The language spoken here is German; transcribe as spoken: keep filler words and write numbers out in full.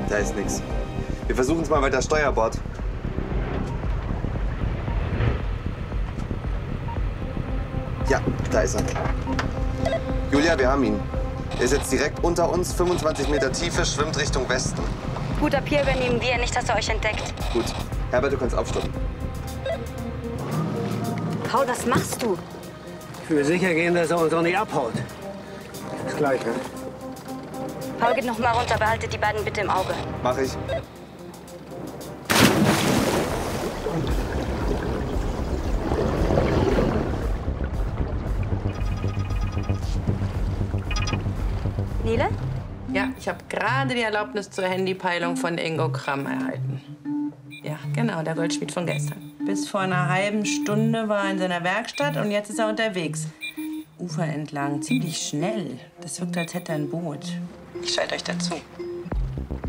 Da ist nichts. Wir versuchen es mal weiter Steuerbord. Ja, da ist er. Julia, wir haben ihn. Er ist jetzt direkt unter uns, fünfundzwanzig Meter Tiefe, schwimmt Richtung Westen. Gut, ab hier übernehmen wir, nicht, dass er euch entdeckt. Gut. Herbert, du kannst aufstoppen. Paul, was machst du? Ich will sicher gehen, dass er uns auch nicht abhaut. Bis gleich, ne? Paul, geht noch mal runter, behaltet die beiden bitte im Auge. Mach ich. Nele? Ja, ich habe gerade die Erlaubnis zur Handypeilung von Ingo Kramm erhalten. Ja, genau, der Goldschmied von gestern. Bis vor einer halben Stunde war er in seiner Werkstatt und jetzt ist er unterwegs. Ufer entlang, ziemlich schnell. Das wirkt, als hätte er ein Boot. Ich schalte euch dazu.